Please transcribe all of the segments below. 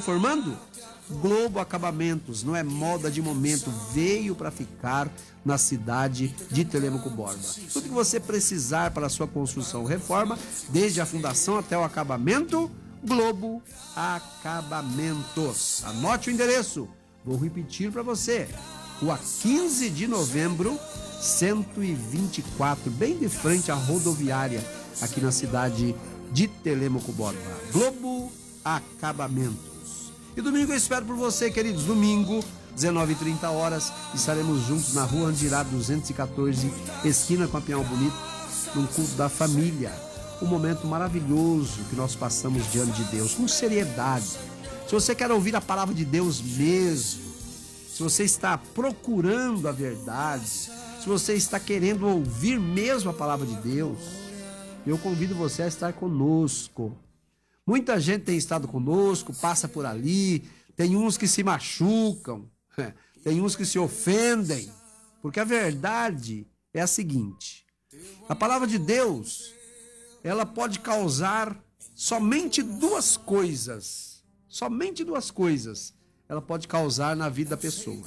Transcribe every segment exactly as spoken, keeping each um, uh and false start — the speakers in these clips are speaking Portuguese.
informando? Globo Acabamentos, não é moda de momento, veio para ficar na cidade de Telêmaco Borba. Tudo que você precisar para a sua construção ou reforma, desde a fundação até o acabamento, Globo Acabamentos. Anote o endereço, vou repetir para você. Rua quinze de novembro, cento e vinte e quatro, bem de frente à rodoviária, aqui na cidade de Telêmaco Borba. Globo Acabamentos. E domingo eu espero por você, queridos. Domingo, dezenove e trinta horas, estaremos juntos na rua Andirá duzentos e quatorze, esquina com a Pinhal Bonito, num culto da família. Um momento maravilhoso que nós passamos diante de Deus, com seriedade. Se você quer ouvir a palavra de Deus mesmo, se você está procurando a verdade, se você está querendo ouvir mesmo a palavra de Deus, eu convido você a estar conosco. Muita gente tem estado conosco, passa por ali, tem uns que se machucam, tem uns que se ofendem, porque a verdade é a seguinte: a palavra de Deus, ela pode causar somente duas coisas, somente duas coisas ela pode causar na vida da pessoa.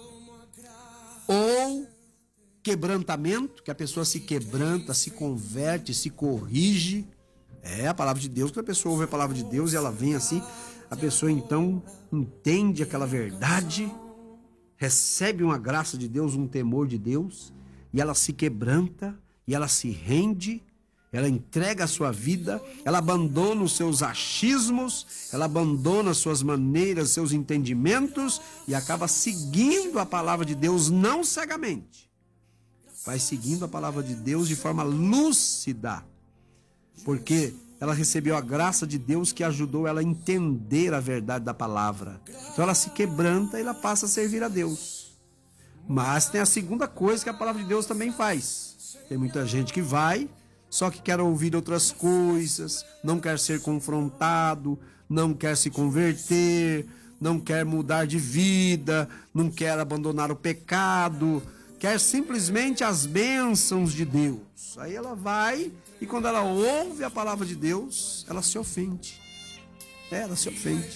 Ou quebrantamento, que a pessoa se quebranta, se converte, se corrige. É a palavra de Deus, quando a pessoa ouve a palavra de Deus e ela vem assim, a pessoa então entende aquela verdade, recebe uma graça de Deus, um temor de Deus, e ela se quebranta, e ela se rende, ela entrega a sua vida, ela abandona os seus achismos, ela abandona as suas maneiras, seus entendimentos, e acaba seguindo a palavra de Deus, não cegamente, vai seguindo a palavra de Deus de forma lúcida, porque ela recebeu a graça de Deus que ajudou ela a entender a verdade da palavra. Então ela se quebranta e ela passa a servir a Deus. Mas tem a segunda coisa que a palavra de Deus também faz. Tem muita gente que vai, só que quer ouvir outras coisas, não quer ser confrontado, não quer se converter, não quer mudar de vida, não quer abandonar o pecado, quer simplesmente as bênçãos de Deus. Aí ela vai e quando ela ouve a palavra de Deus, ela se ofende. É, ela se ofende.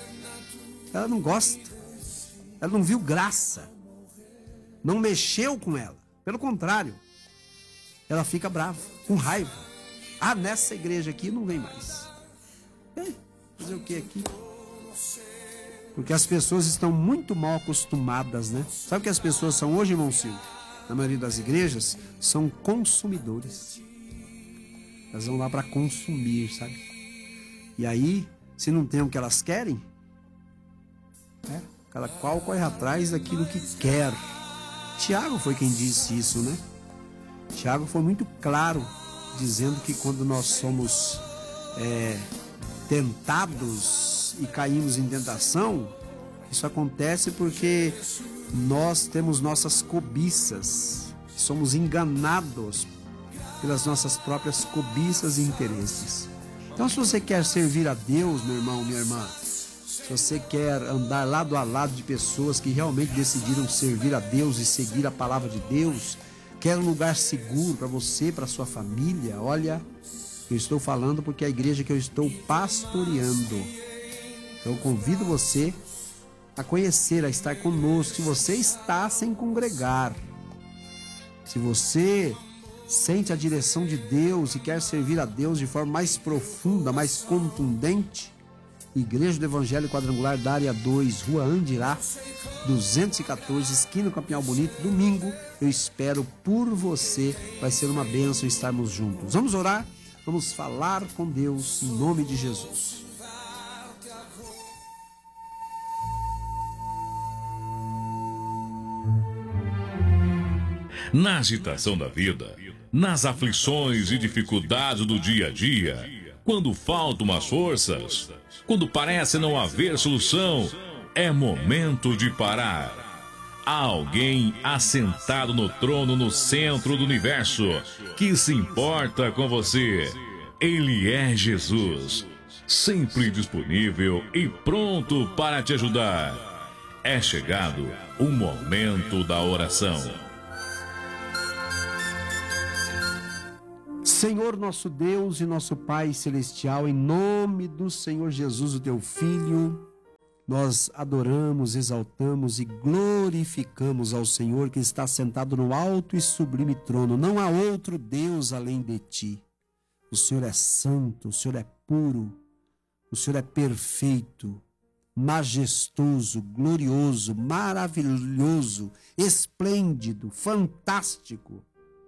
Ela não gosta. Ela não viu graça. Não mexeu com ela. Pelo contrário, ela fica brava, com raiva. Ah, nessa igreja aqui não vem mais. É, fazer o que aqui? Porque as pessoas estão muito mal acostumadas, né? Sabe o que as pessoas são hoje, irmão Silvio? Na maioria das igrejas, são consumidores. Elas vão lá para consumir, sabe? E aí, se não tem o que elas querem, né? Cada qual corre atrás daquilo que quer. Tiago foi quem disse isso, né? Tiago foi muito claro, dizendo que quando nós somos é, tentados e caímos em tentação, isso acontece porque nós temos nossas cobiças, somos enganados pelas nossas próprias cobiças e interesses. Então, se você quer servir a Deus, meu irmão, minha irmã, se você quer andar lado a lado de pessoas que realmente decidiram servir a Deus e seguir a palavra de Deus, quer um lugar seguro para você, para sua família, olha, eu estou falando porque é a igreja que eu estou pastoreando. Então, eu convido você a conhecer, a estar conosco. Se você está sem congregar, se você sente a direção de Deus e quer servir a Deus de forma mais profunda, mais contundente, Igreja do Evangelho Quadrangular da Área dois, Rua Andirá, duzentos e quatorze, esquina com a Pinhal Bonito. Domingo eu espero por você, vai ser uma bênção estarmos juntos. Vamos orar, vamos falar com Deus em nome de Jesus. Na agitação da vida, nas aflições e dificuldades do dia a dia, quando faltam as forças, quando parece não haver solução, é momento de parar. Há alguém assentado no trono no centro do universo que se importa com você. Ele é Jesus, sempre disponível e pronto para te ajudar. É chegado o momento da oração. Senhor nosso Deus e nosso Pai Celestial, em nome do Senhor Jesus, o teu Filho, nós adoramos, exaltamos e glorificamos ao Senhor que está sentado no alto e sublime trono. Não há outro Deus além de ti. O Senhor é santo, o Senhor é puro, o Senhor é perfeito, majestoso, glorioso, maravilhoso, esplêndido, fantástico.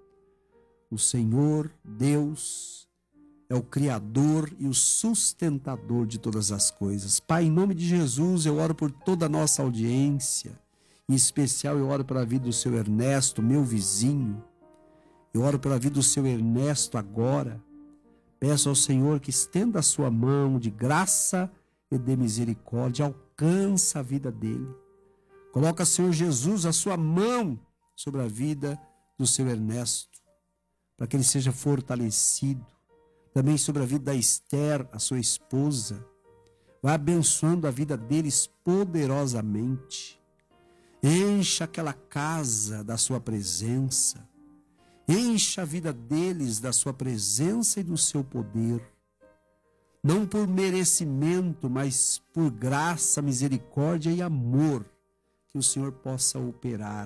O Senhor, Deus, é o Criador e o sustentador de todas as coisas. Pai, em nome de Jesus, eu oro por toda a nossa audiência. Em especial, eu oro pela vida do seu Ernesto, meu vizinho. Eu oro pela vida do seu Ernesto agora. Peço ao Senhor que estenda a sua mão de graça e de misericórdia, alcança a vida dele. Coloca, Senhor Jesus, a sua mão sobre a vida do seu Ernesto, para que ele seja fortalecido. Também sobre a vida da Esther, a sua esposa. Vai abençoando a vida deles poderosamente. Encha aquela casa da sua presença. Encha a vida deles da sua presença e do seu poder. Não por merecimento, mas por graça, misericórdia e amor, que o Senhor possa operar.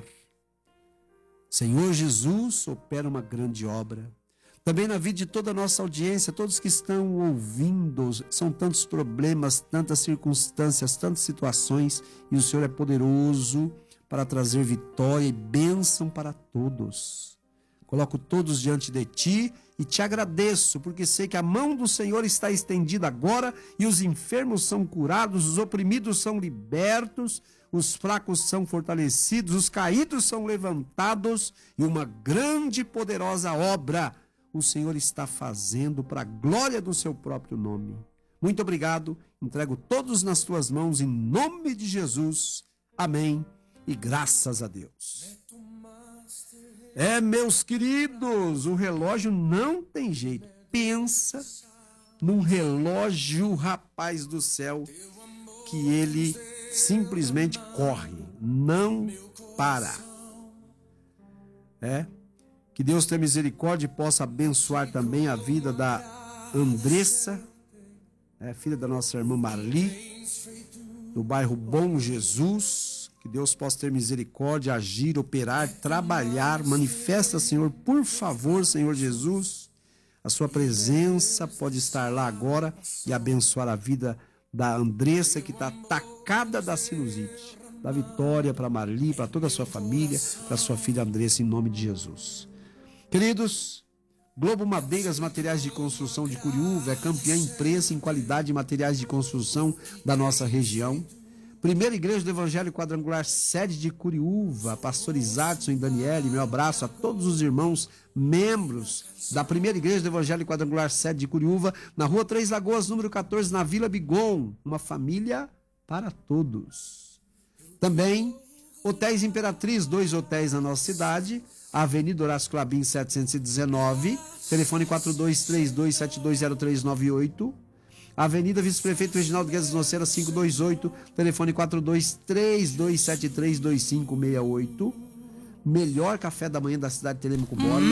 Senhor Jesus, opera uma grande obra. Também na vida de toda a nossa audiência, todos que estão ouvindo, são tantos problemas, tantas circunstâncias, tantas situações, e o Senhor é poderoso para trazer vitória e bênção para todos. Coloco todos diante de Ti e Te agradeço, porque sei que a mão do Senhor está estendida agora e os enfermos são curados, os oprimidos são libertos, os fracos são fortalecidos, os caídos são levantados e uma grande e poderosa obra o Senhor está fazendo para a glória do seu próprio nome. Muito obrigado, entrego todos nas tuas mãos em nome de Jesus. Amém e graças a Deus. É, meus queridos, o relógio não tem jeito. Pensa num relógio, rapaz do céu, que ele simplesmente corre, não para. É, que Deus tenha misericórdia e possa abençoar também a vida da Andressa, é, filha da nossa irmã Marli, do bairro Bom Jesus. Que Deus possa ter misericórdia, agir, operar, trabalhar. Manifesta, Senhor, por favor, Senhor Jesus. A sua presença pode estar lá agora e abençoar a vida da Andressa, que está atacada da sinusite. Da vitória para Marli, para toda a sua família, para sua filha Andressa, em nome de Jesus. Queridos, Globo Madeiras Materiais de Construção de Curiúva é campeã em preço e em qualidade de materiais de construção da nossa região. Primeira Igreja do Evangelho Quadrangular, sede de Curiúva, Pastor Isardson e Daniele, meu abraço a todos os irmãos membros da Primeira Igreja do Evangelho Quadrangular, sede de Curiúva, na Rua Três Lagoas, número quatorze, na Vila Bigon, uma família para todos. Também, Hotéis Imperatriz, dois hotéis na nossa cidade, Avenida Horácio Clabim, setecentos e dezenove, telefone quatro dois três dois sete dois zero três nove oito, Avenida Vice-Prefeito Reginaldo Guedes Noceira, quinhentos e vinte e oito, telefone quatro dois três dois sete três dois cinco seis oito. Melhor café da manhã da cidade de Telêmaco Borba.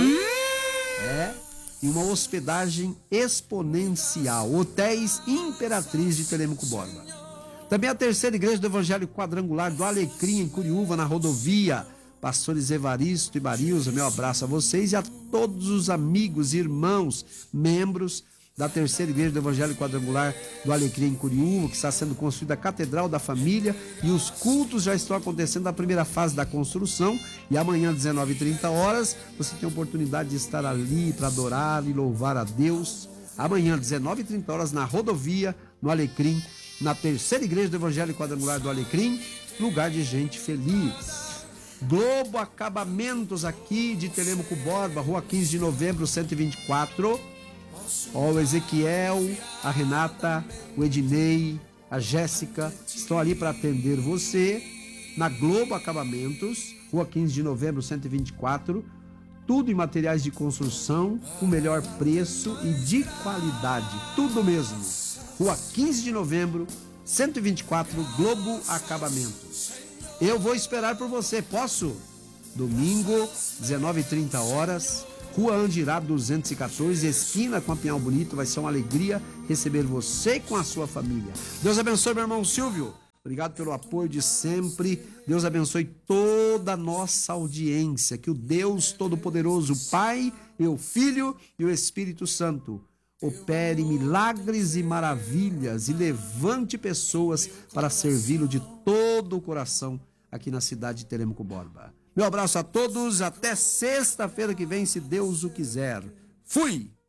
É, e uma hospedagem exponencial. Hotéis Imperatriz de Telêmaco Borba. Também a Terceira Igreja do Evangelho Quadrangular do Alecrim, em Curiúva, na rodovia. Pastores Evaristo e Barilza, meu abraço a vocês e a todos os amigos, irmãos, membros da Terceira Igreja do Evangelho Quadrangular do Alecrim, em Curiúva, que está sendo construída a Catedral da Família, e os cultos já estão acontecendo na primeira fase da construção, e amanhã, às dezenove e trinta horas, você tem a oportunidade de estar ali para adorar e louvar a Deus. Amanhã, às dezenove e trinta horas, na rodovia, no Alecrim, na Terceira Igreja do Evangelho Quadrangular do Alecrim, lugar de gente feliz. Globo Acabamentos aqui de Telêmaco Borba, Rua quinze de novembro, cento e vinte e quatro. Ó, o Ezequiel, a Renata, o Ednei, a Jéssica estão ali para atender você na Globo Acabamentos, Rua quinze de novembro, cento e vinte e quatro. Tudo em materiais de construção, com melhor preço e de qualidade. Tudo mesmo. Rua quinze de novembro, cento e vinte e quatro, Globo Acabamentos. Eu vou esperar por você, posso? Domingo, dezenove e trinta horas, Rua Andirá duzentos e quatorze, esquina com a Pinhal Bonito. Vai ser uma alegria receber você com a sua família. Deus abençoe, meu irmão Silvio. Obrigado pelo apoio de sempre. Deus abençoe toda a nossa audiência. Que o Deus Todo-Poderoso, o Pai, e o Filho e o Espírito Santo opere milagres e maravilhas e levante pessoas para servi-lo de todo o coração aqui na cidade de Telêmaco Borba. Meu abraço a todos, até sexta-feira que vem, se Deus o quiser. Fui!